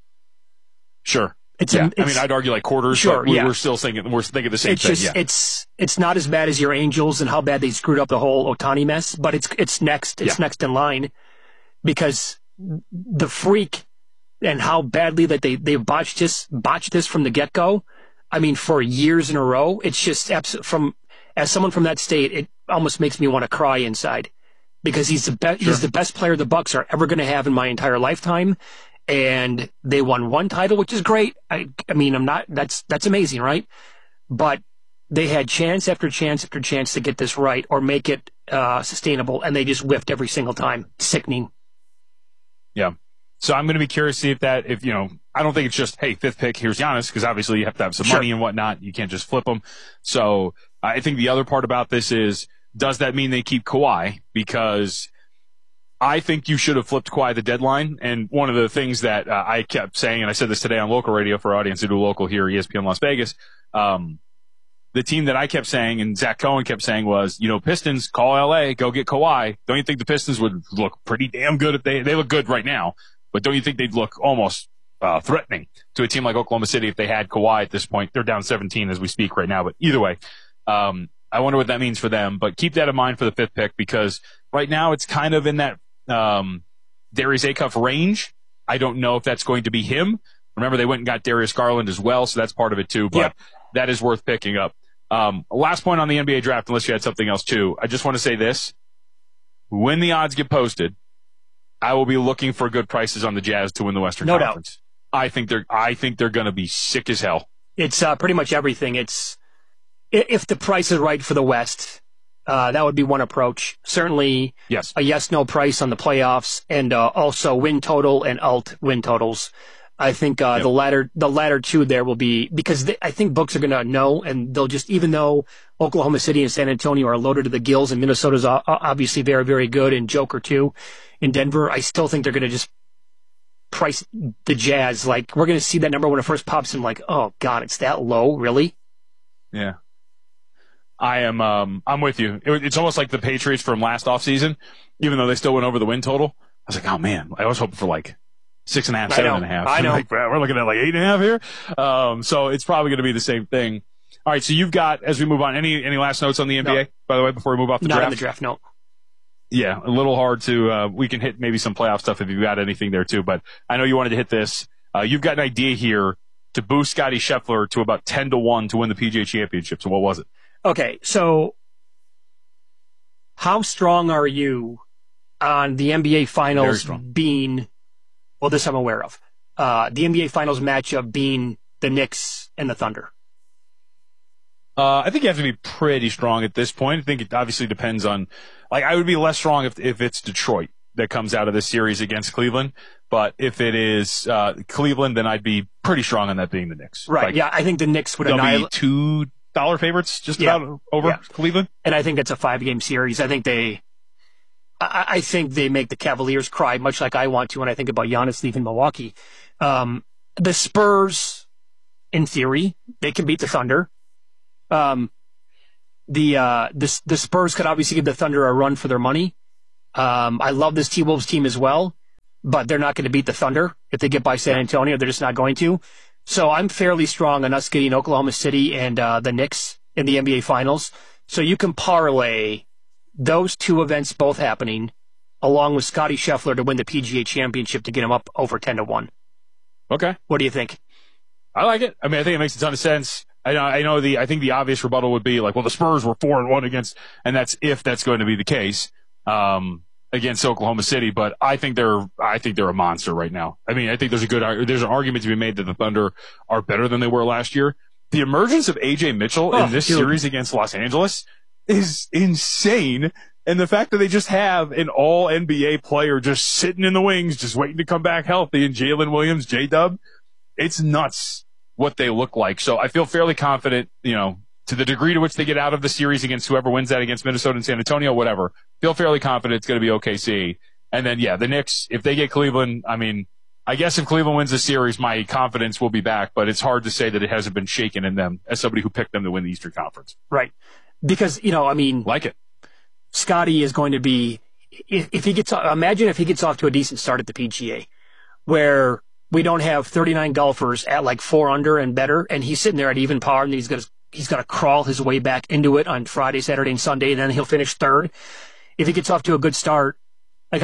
Sure. I'd argue like quarters, sure, but we're still thinking, the same thing. It's not as bad as your Angels and how bad they screwed up the whole Ohtani mess, but it's next in line, because the freak and how badly that they botched this from the get-go. I mean, for years in a row, it's just as someone from that state, it almost makes me want to cry inside, because he's the best player the Bucks are ever going to have in my entire lifetime. And they won one title, which is great. I mean, that's amazing, right? But they had chance after chance after chance to get this right or make it sustainable, and they just whiffed every single time. Sickening. Yeah. So I'm going to be curious to see if I don't think it's just, hey, 5th pick, here's Giannis, because obviously you have to have some money and whatnot. You can't just flip them. So I think the other part about this is, does that mean they keep Kawhi? Because I think you should have flipped Kawhi at the deadline. And one of the things that I kept saying, and I said this today on local radio for our audience who do local here, ESPN Las Vegas, the team that I kept saying and Zach Cohen kept saying was, Pistons, call LA, go get Kawhi. Don't you think the Pistons would look pretty damn good if they look good right now, but don't you think they'd look almost threatening to a team like Oklahoma City if they had Kawhi at this point? They're down 17 as we speak right now, but either way, I wonder what that means for them. But keep that in mind for the 5th pick, because right now it's kind of in that Darius Acuff range. I don't know if that's going to be him. Remember, they went and got Darius Garland as well, so that's part of it too, but that is worth picking up. Last point on the NBA draft, unless you had something else too. I just want to say this. When the odds get posted, I will be looking for good prices on the Jazz to win the Western Conference. No doubt. I think they're going to be sick as hell. It's pretty much everything. It's if the price is right for the West, that would be one approach. Certainly, a yes/no price on the playoffs, and also win total and alt win totals. I think the latter two there will be, because I think books are going to know, and they'll just, even though Oklahoma City and San Antonio are loaded to the gills, and Minnesota's obviously very, very good, and Joker too in Denver, I still think they're going to just price the Jazz. Like, we're going to see that number when it first pops in, like, oh God, it's that low, really? Yeah. I'm with you. It's almost like the Patriots from last offseason, even though they still went over the win total. I was like, oh man, I was hoping for like 6.5, 7.5. I know. Like, we're looking at like 8.5 here. So it's probably going to be the same thing. All right. So you've got, as we move on, any last notes on the NBA, by the way, before we move off the draft? Not on the draft, no. Yeah. A little hard to, we can hit maybe some playoff stuff if you've got anything there too, but I know you wanted to hit this. You've got an idea here to boost Scottie Scheffler to about 10-1 to win the PGA Championship. So what was it? Okay. So how strong are you on the NBA Finals being, well, this I'm aware of, the NBA Finals matchup being the Knicks and the Thunder? I think you have to be pretty strong at this point. I think it obviously depends on, like, I would be less strong if it's Detroit, that comes out of this series against Cleveland. But if it is Cleveland, then I'd be pretty strong on that being the Knicks. Right. Yeah, I think the Knicks would annihilate. They'll be $2 favorites just about over Cleveland. And I think it's a 5-game series. I think they make the Cavaliers cry, much like I want to when I think about Giannis leaving Milwaukee. The Spurs, in theory, they can beat the Thunder. The Spurs could obviously give the Thunder a run for their money. I love this T-Wolves team as well, but they're not going to beat the Thunder. If they get by San Antonio, they're just not going to. So I'm fairly strong on us getting Oklahoma City and the Knicks in the NBA Finals. So you can parlay those two events both happening, along with Scottie Scheffler to win the PGA Championship to get him up over 10-1. Okay. What do you think? I like it. I mean, I think it makes a ton of sense. I think the obvious rebuttal would be like, well, the Spurs were 4-1 against, and that's if that's going to be the case, against Oklahoma City. But I think they're a monster right now. I mean, I think there's an argument to be made that the Thunder are better than they were last year. The emergence of AJ Mitchell in this series against Los Angeles is insane. And the fact that they just have an all NBA player just sitting in the wings, just waiting to come back healthy, and Jalen Williams, J-Dub, it's nuts what they look like. So I feel fairly confident, to the degree to which they get out of the series against whoever wins that against Minnesota and San Antonio, whatever. Feel fairly confident it's going to be OKC. And then, the Knicks, if they get Cleveland, I mean, I guess if Cleveland wins the series, my confidence will be back, but it's hard to say that it hasn't been shaken in them as somebody who picked them to win the Eastern Conference. Right. Because, like it. Scottie is going to be, imagine if he gets off to a decent start at the PGA, where we don't have 39 golfers at like 4 under and better, and he's sitting there at even par, and he's got to crawl his way back into it on Friday, Saturday, and Sunday, and then he'll finish third. If he gets off to a good start, like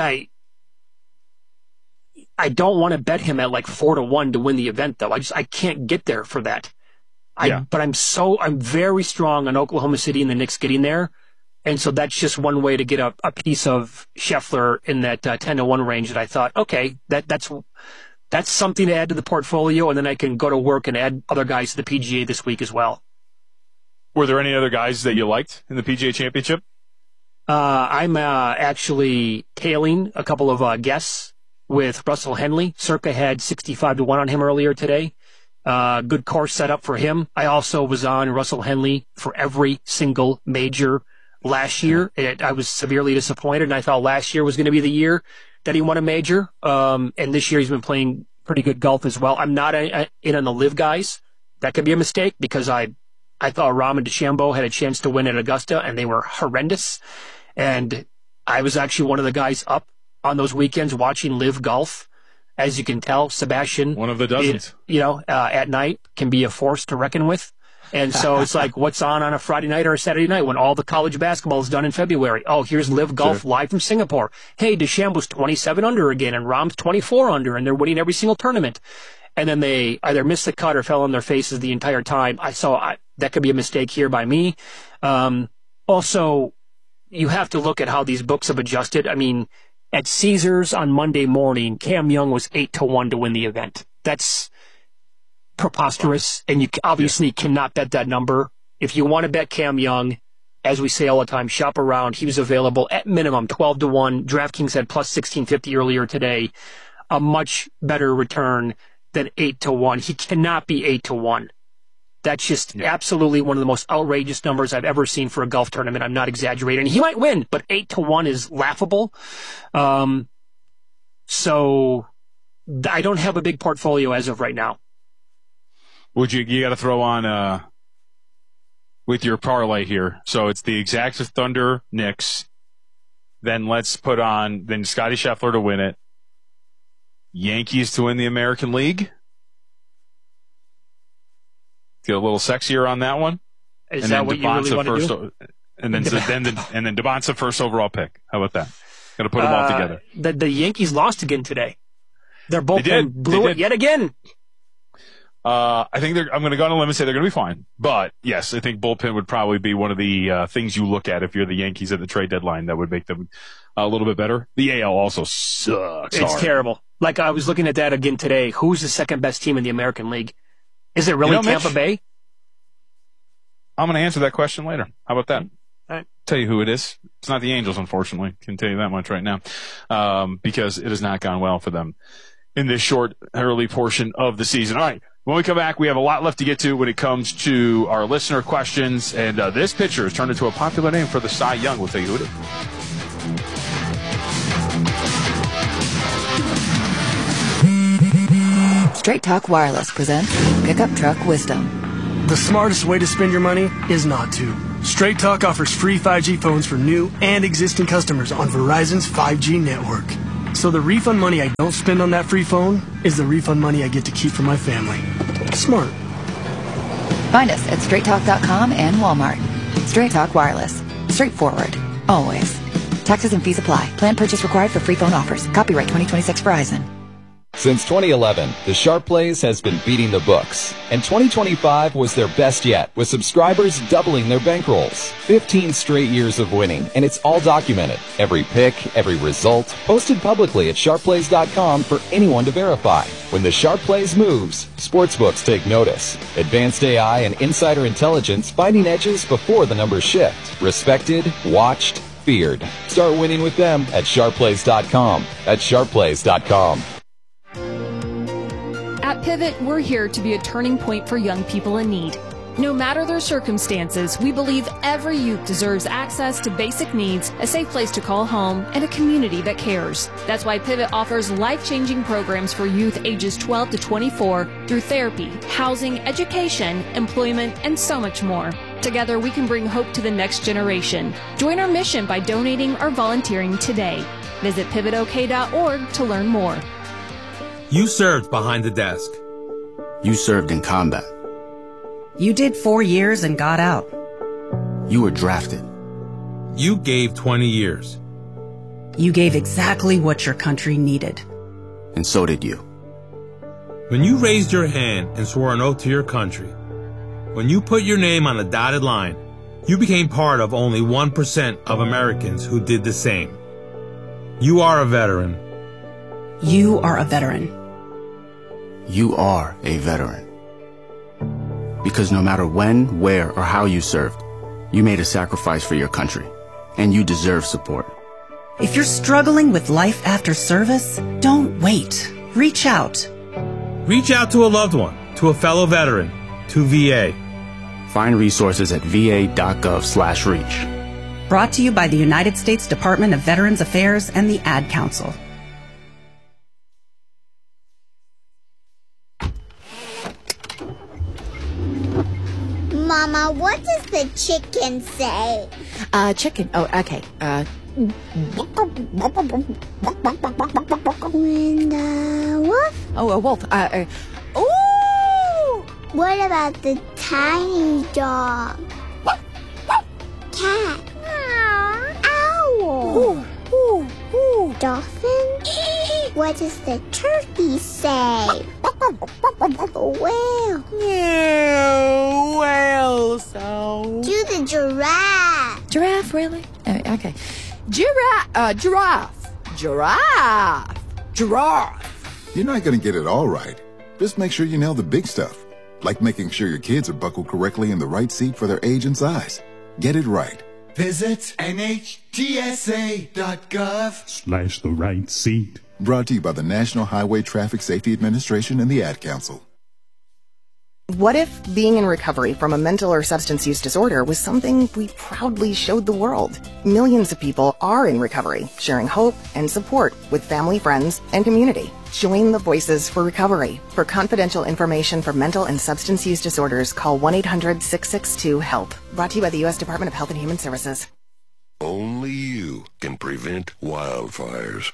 I don't want to bet him at like 4-1 to win the event, though. I can't get there for that. But I'm very strong on Oklahoma City and the Knicks getting there. And so that's just one way to get a piece of Scheffler in that 10-1 range that I thought, okay, that's something to add to the portfolio, and then I can go to work and add other guys to the PGA this week as well. Were there any other guys that you liked in the PGA Championship? I'm actually tailing a couple of guests with Russell Henley. Circa had 65-1 on him earlier today. Good course set up for him. I also was on Russell Henley for every single major last year. I was severely disappointed, and I thought last year was going to be the year that he won a major. And this year he's been playing pretty good golf as well. I'm not in on the live guys. That could be a mistake because I thought Rahm and DeChambeau had a chance to win at Augusta, and they were horrendous. And I was actually one of the guys up on those weekends watching live golf. As you can tell, Sebastian, one of the dozens, at night can be a force to reckon with. And so it's like, what's on a Friday night or a Saturday night when all the college basketball is done in February? Oh, here's live golf live from Singapore. Hey, DeChambeau's 27 under again, and Rahm's 24 under, and they're winning every single tournament. And then they either missed the cut or fell on their faces the entire time. I saw that could be a mistake here by me. Also, you have to look at how these books have adjusted. I mean, at Caesars on Monday morning, Cam Young was 8-1 to win the event. That's preposterous, and you obviously cannot bet that number. If you want to bet Cam Young, as we say all the time, shop around. He was available at minimum 12-1. DraftKings had plus 1650 earlier today. A much better return than 8-1. He cannot be 8-1. That's just absolutely one of the most outrageous numbers I've ever seen for a golf tournament. I'm not exaggerating. He might win, but 8-1 is laughable. So I don't have a big portfolio as of right now. You got to throw on with your parlay here. So it's the exact Thunder Knicks. Then let's put on Scottie Scheffler to win it. Yankees to win the American League. Get a little sexier on that one. Is that what you really want to do? And then DeBonsa first overall pick. How about that? Got to put them all together. The Yankees lost again today. Their bullpen blew it yet again. I think I'm going to go on a limb and say they're going to be fine. But yes, I think bullpen would probably be one of the things you look at if you're the Yankees at the trade deadline that would make them a little bit better. The AL also sucks. It's terrible. Like I was looking at that again today. Who's the second best team in the American League? Is it really Tampa Bay? I'm going to answer that question later. How about that? Tell you who it is. It's not the Angels, unfortunately. Can tell you that much right now, because it has not gone well for them in this short, early portion of the season. All right, when we come back, we have a lot left to get to when it comes to our listener questions, and this pitcher has turned into a popular name for the Cy Young. We'll tell you who it is. Straight Talk Wireless presents Pickup Truck Wisdom. The smartest way to spend your money is not to. Straight Talk offers free 5G phones for new and existing customers on Verizon's 5G network. So the refund money I don't spend on that free phone is the refund money I get to keep for my family. Smart. Find us at straighttalk.com and Walmart. Straight Talk Wireless. Straightforward. Always. Taxes and fees apply. Plan purchase required for free phone offers. Copyright 2026 Verizon. Since 2011, the Sharp Plays has been beating the books, and 2025 was their best yet, with subscribers doubling their bankrolls. 15 straight years of winning, and it's all documented. Every pick, every result, posted publicly at sharpplays.com for anyone to verify. When the Sharp Plays moves, sportsbooks take notice. Advanced AI and insider intelligence finding edges before the numbers shift. Respected, watched, feared. Start winning with them at sharpplays.com. At sharpplays.com. At Pivot, we're here to be a turning point for young people in need. No matter their circumstances, we believe every youth deserves access to basic needs, a safe place to call home, and a community that cares. That's why Pivot offers life-changing programs for youth ages 12 to 24 through therapy, housing, education, employment, and so much more. Together, we can bring hope to the next generation. Join our mission by donating or volunteering today. Visit pivotok.org to learn more. You served behind the desk. You served in combat. You did 4 years and got out. You were drafted. You gave 20 years. You gave exactly what your country needed. And so did you. When you raised your hand and swore an oath to your country, when you put your name on a dotted line, you became part of only 1% of Americans who did the same. You are a veteran. You are a veteran. You are a veteran. Because no matter when, where, or how you served, you made a sacrifice for your country, and you deserve support. If you're struggling with life after service, don't wait. Reach out. Reach out to a loved one, to a fellow veteran, to VA. Find resources at va.gov/reach. Brought to you by the United States Department of Veterans Affairs and the Ad Council. Mama, what does the chicken say? Chicken. Oh, okay. When wolf? Oh, a wolf. Ooh! What about the tiny dog? Cat. Owl. Ooh, ooh, ooh. Dolphin? What does the turkey say? Whale. Yeah, whale sound. Do the giraffe. Giraffe, really? Okay. Giraffe. You're not going to get it all right. Just make sure you nail the big stuff, like making sure your kids are buckled correctly in the right seat for their age and size. Get it right. Visit NHTSA.gov/the right seat. Brought to you by the National Highway Traffic Safety Administration and the Ad Council. What if being in recovery from a mental or substance use disorder was something we proudly showed the world? Millions of people are in recovery, sharing hope and support with family, friends, and community. Join the Voices for Recovery. For confidential information for mental and substance use disorders, call 1-800-662-HELP. Brought to you by the U.S. Department of Health and Human Services. Only you can prevent wildfires.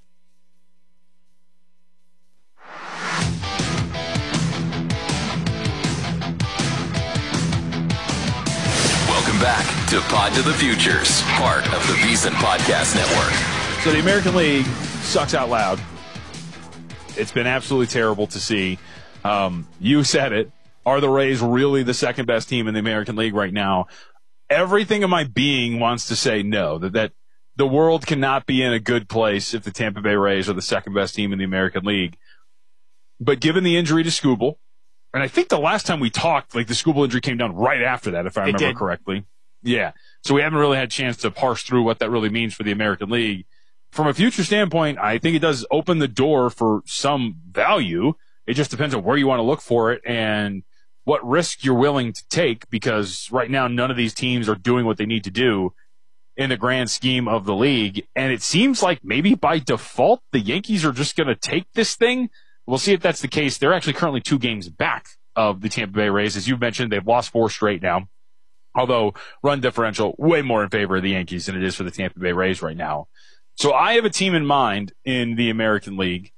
Welcome back to Pod to the Futures, part of the VSiN Podcast Network. So the American League sucks out loud. It's been absolutely terrible to see. You said it. Are the Rays really the second best team in the American League right now? Everything in my being wants to say no, that the world cannot be in a good place if the Tampa Bay Rays are the second best team in the American League. But given the injury to Skubal, and I think the last time we talked, like the Skubal injury came down right after that, if I remember correctly. Yeah. So we haven't really had a chance to parse through what that really means for the American League. From a future standpoint, I think it does open the door for some value. It just depends on where you want to look for it and what risk you're willing to take, because right now none of these teams are doing what they need to do in the grand scheme of the league. And it seems like maybe by default, the Yankees are just going to take this thing. We'll see if that's the case. They're actually currently 2 games back of the Tampa Bay Rays. As you mentioned, they've lost 4 straight now. Although run differential way more in favor of the Yankees than it is for the Tampa Bay Rays right now. So I have a team in mind in the American League